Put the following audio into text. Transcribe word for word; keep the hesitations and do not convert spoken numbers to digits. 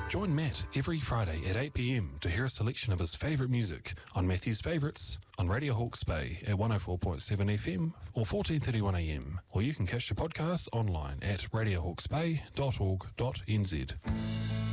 Join Matt every Friday at eight p.m. to hear a selection of his favourite music on Matthew's Favourites on Radio Hawke's Bay at one oh four point seven F M or fourteen thirty-one a m. Or you can catch the podcast online at radio hawke's bay dot org dot n z.